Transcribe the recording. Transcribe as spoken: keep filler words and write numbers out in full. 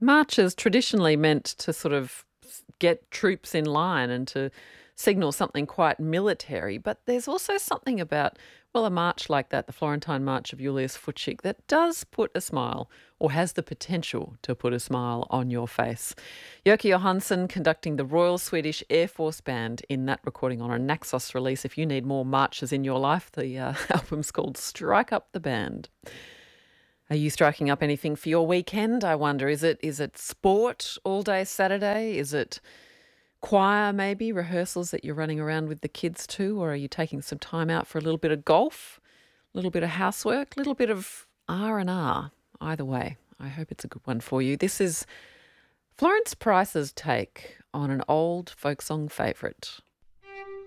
March is traditionally meant to sort of s- get troops in line and to signal something quite military, but there's also something about, well, a march like that, the Florentine March of Julius Futschig, that does put a smile, or has the potential to put a smile on your face. Jörg Johansson conducting the Royal Swedish Air Force Band in that recording on a Naxos release. If you need more marches in your life, the uh, album's called Strike Up the Band. Are you striking up anything for your weekend? I wonder. Is it is it sport all day Saturday? Is it choir maybe, rehearsals that you're running around with the kids too? Or are you taking some time out for a little bit of golf, a little bit of housework, a little bit of R and R? Either way, I hope it's a good one for you. This is Florence Price's take on an old folk song favourite.